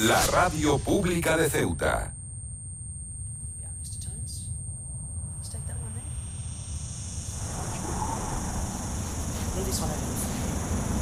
La radio pública de Ceuta. Leave this one open.